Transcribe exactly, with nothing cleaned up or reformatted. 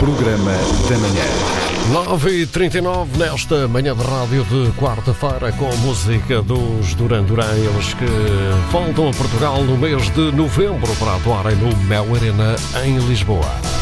Programa da Manhã. nove e trinta e nove nesta manhã de rádio de quarta-feira com a música dos Duran Duran, eles que voltam a Portugal no mês de novembro para atuarem no Mel Arena em Lisboa.